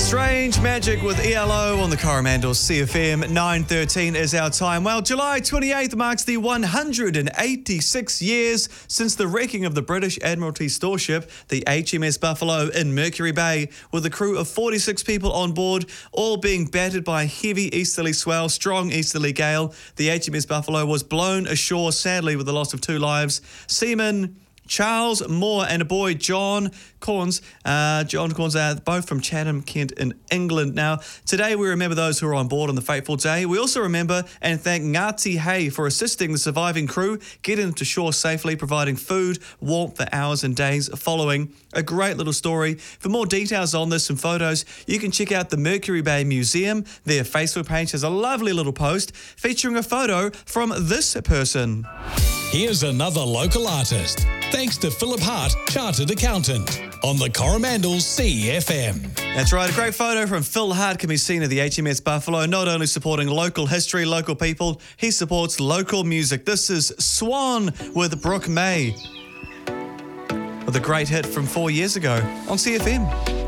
Strange Magic with ELO on the Coromandel CFM. 9:13 is our time. Well, July 28th marks the 186 years since the wrecking of the British Admiralty storeship, the HMS Buffalo, in Mercury Bay, with a crew of 46 people on board, all being battered by a heavy easterly swell, strong easterly gale. The HMS Buffalo was blown ashore, sadly, with the loss of 2 lives. Seaman Charles Moore and a boy, John Corns, both from Chatham, Kent in England. Now, today we remember those who were on board on the fateful day. We also remember and thank Ngāti Hei for assisting the surviving crew getting them to shore safely, providing food, warmth the hours and days following. A great little story. For more details on this and photos, you can check out the Mercury Bay Museum. Their Facebook page has a lovely little post featuring a photo from this person. Here's another local artist, thanks to Philip Hart, Chartered Accountant, on the Coromandel CFM. That's right, a great photo from Phil Hart can be seen at the HMS Buffalo, not only supporting local history, local people, he supports local music. This is Swan with Brooke May, with a great hit from 4 years ago on CFM.